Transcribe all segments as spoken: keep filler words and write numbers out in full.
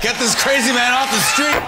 Get this crazy man off the street.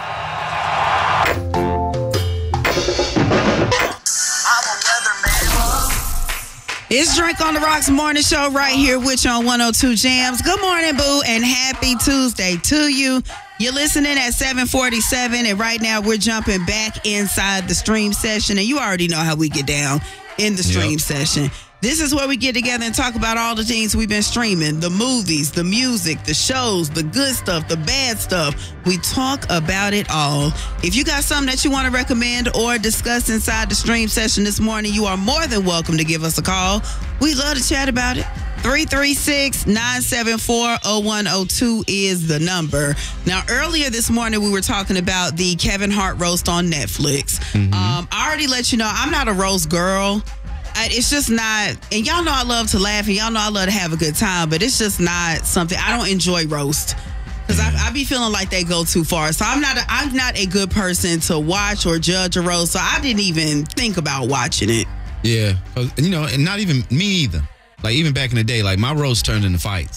It's Drink on the Rocks morning show right here with you on one oh two Jams. Good morning, boo, and happy Tuesday to you. You're listening at seven forty-seven, and right now we're jumping back inside the stream session, and you already know how we get down in the stream yep. session. This is where we get together and talk about all the things we've been streaming, the movies, the music, the shows, the good stuff, the bad stuff. We talk about it all. If you got something that you want to recommend or discuss inside the stream session this morning, you are more than welcome to give us a call. We love to chat about it. three three six, nine seven four, oh one oh two is the number. Now, earlier this morning, we were talking about the Kevin Hart roast on Netflix. Mm-hmm. Um, I already let you know, I'm not a roast girl. I, it's just not, and y'all know I love to laugh, and y'all know I love to have a good time, but it's just not something, I don't enjoy roast. Because I, I be feeling like they go too far. So I'm not a, I'm not a good person to watch or judge a roast, so I didn't even think about watching it. Yeah, you know, and not even me either. Like, even back in the day, like, my roast turned into fights.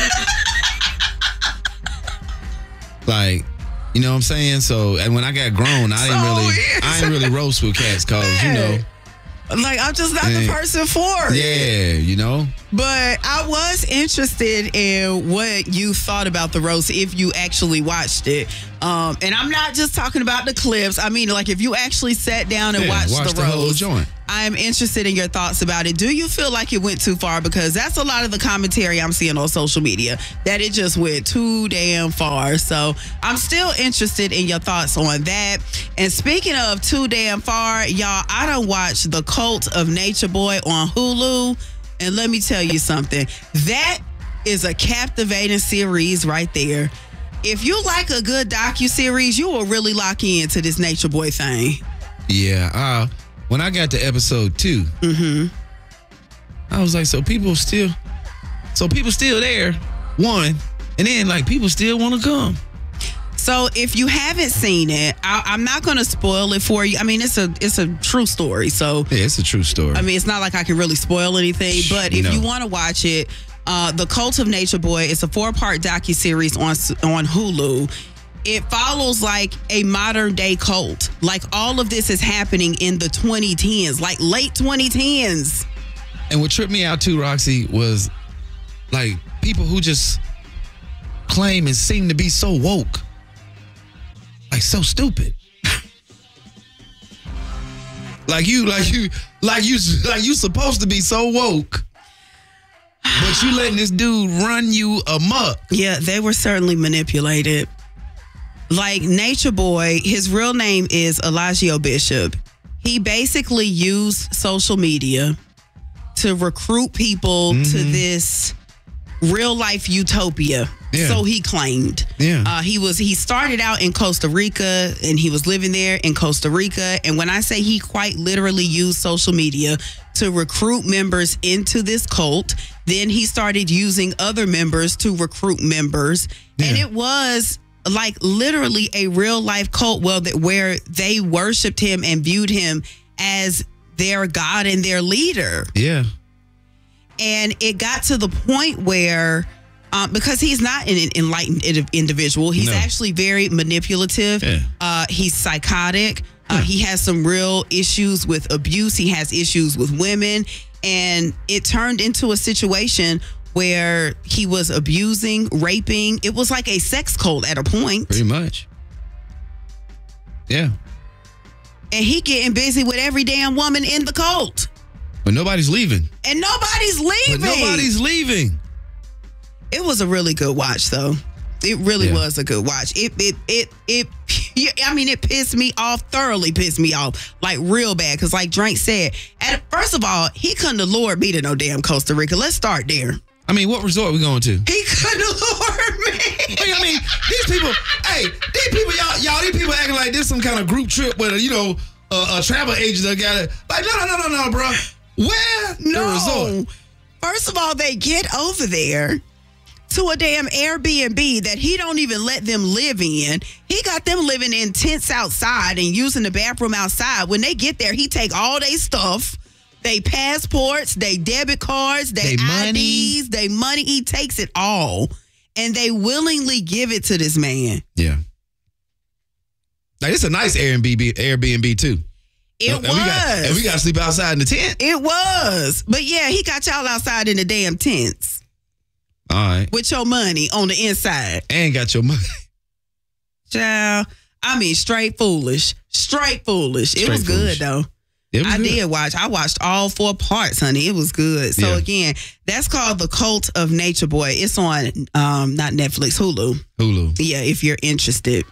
Like, you know what I'm saying? So, and when I got grown, I didn't really, I didn't really roast with cats, because, you know. Like, I'm just not and, the person for it. Yeah, you know. But I was interested in what you thought about the roast if you actually watched it. Um, and I'm not just talking about the clips. I mean, like, if you actually sat down and yeah, watched watch the, the roast. Whole joint. I'm interested in your thoughts about it. Do you feel like it went too far? Because that's a lot of the commentary I'm seeing on social media, that it just went too damn far. So I'm still interested in your thoughts on that. And speaking of too damn far, y'all, I done watched The Cult of Nature Boy on Hulu. And let me tell you something. That is a captivating series right there. If you like a good docuseries, you will really lock into this Nature Boy thing. Yeah, uh... when I got to episode two, mm-hmm. I was like, so people still, so people still there, one, and then like people still want to come. So if you haven't seen it, I, I'm not going to spoil it for you. I mean, it's a it's a true story. So yeah, it's a true story. I mean, it's not like I can really spoil anything, but if no. you want to watch it, uh, The Cult of Nature Boy, it's a four-part docuseries on on Hulu. It follows like a modern day cult. Like, all of this is happening in the twenty tens, like late twenty tens. And what tripped me out too, Roxy, was like people who just claim and seem to be so woke. Like, so stupid. like you, like you, like you, like you supposed to be so woke. But you letting this dude run you amok. Yeah, they were certainly manipulated. Like, Nature Boy, his real name is Elijah Bishop. He basically used social media to recruit people mm-hmm. to this real life utopia. Yeah. So he claimed. Yeah. Uh, he was he started out in Costa Rica, and he was living there in Costa Rica. And when I say he quite literally used social media to recruit members into this cult, then he started using other members to recruit members. Yeah. And it was like literally a real life cult well, that, where they worshipped him and viewed him as their God and their leader. Yeah. And it got to the point where, um, because he's not an enlightened individual, he's no. actually very manipulative. Yeah. Uh, he's psychotic. Uh, yeah. He has some real issues with abuse. He has issues with women. And it turned into a situation where he was abusing, raping. It was like a sex cult at a point. Pretty much. Yeah. And he getting busy with every damn woman in the cult. But nobody's leaving. And nobody's leaving. But nobody's leaving. It was a really good watch, though. It really yeah. was a good watch. It, it, it, it, I mean, it pissed me off, thoroughly pissed me off, like real bad. Because like Drake said, at, first of all, he couldn't have lured me to no damn Costa Rica. Let's start there. I mean, what resort we going to? He couldn't lure me. I mean, these people, hey, these people, y'all, y'all, these people acting like this some kind of group trip with a, you know, a, a travel agent that got it. Like, no, no, no, no, no, bro. Where? No. The resort? First of all, they get over there to a damn Airbnb that he don't even let them live in. He got them living in tents outside and using the bathroom outside. When they get there, he take all their stuff, they passports, they debit cards, they, they I Ds, they money. He takes it all. and they willingly give it to this man. Yeah. Like, it's a nice Airbnb, Airbnb too. It and was. We got, and we got to sleep outside in the tent. It was. But yeah, he got y'all outside in the damn tents. All right. With your money on the inside. And got your money. Child, I mean, straight foolish. Straight foolish. Straight it was foolish. Good, though. It was I good. did watch. I watched all four parts, honey. It was good. So, yeah. again, that's called The Cult of Nature Boy. It's on, um, not Netflix, Hulu. Hulu. Yeah, if you're interested.